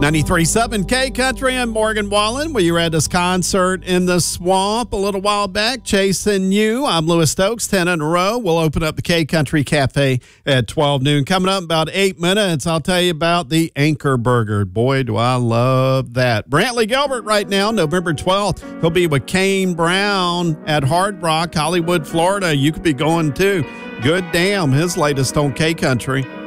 93.7 K Country and Morgan Wallen. We were at this concert in the swamp a little while back, Chasing You. I'm Lewis Stokes, 10 in a row. We'll open up the K Country Cafe at 12 noon. Coming up in about 8 minutes, I'll tell you about the Anchor Burger. Boy, do I love that. Brantley Gilbert right now, November 12th. He'll be with Kane Brown at Hard Rock, Hollywood, Florida. You could be going too. Good damn, his latest on K Country.